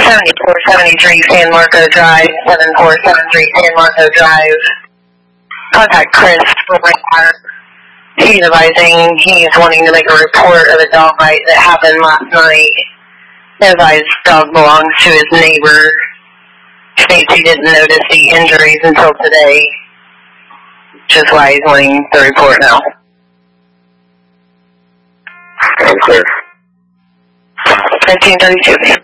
7473 San Marco Drive, 7473 San Marco Drive. Contact Chris for radar. He's advising he's wanting to make a report of a dog bite that happened last night. Advised dog belongs to his neighbor. States he didn't notice the injuries until today. Which is why he's wanting the report now. I'm clear. 1932.